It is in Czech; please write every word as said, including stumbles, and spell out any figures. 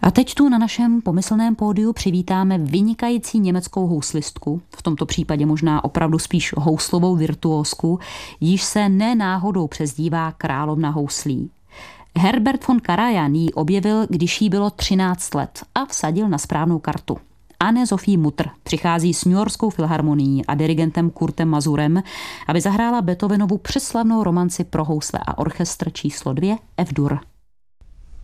A teď tu na našem pomyslném pódiu přivítáme vynikající německou houslistku, v tomto případě možná opravdu spíš houslovou virtuózku, již se ne náhodou přezdívá královna houslí. Herbert von Karajan ji objevil, když jí bylo třináct let a vsadil na správnou kartu. Anne-Sophie Mutter přichází s New Yorkskou filharmonií a dirigentem Kurtem Mazurem, aby zahrála Beethovenovu přeslavnou romanci pro housle a orchestr číslo dvě F-dur.